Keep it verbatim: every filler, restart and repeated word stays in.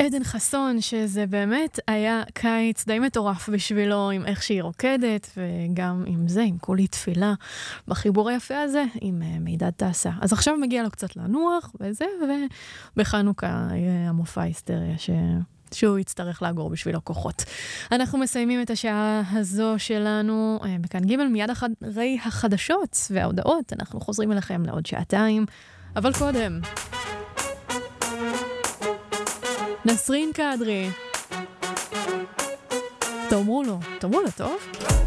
עדן חסון, שזה באמת היה קיץ די מטורף בשבילו, עם איך שהיא רוקדת, וגם עם זה, עם כולי תפילה, בחיבור היפה הזה, עם מידד תעשה. אז עכשיו מגיע לו קצת לנוח, וזה, ובחנוכה המופע היסטריה ש... שהוא יצטרך לאגור בשבילו כוחות. אנחנו מסיימים את השעה הזו שלנו בכאן ג' מיד אחרי החדשות וההודעות. אנחנו חוזרים אליכם לעוד שעתיים, אבל קודם נסרין קדרי, תאמרו לו, תאמרו לו טוב?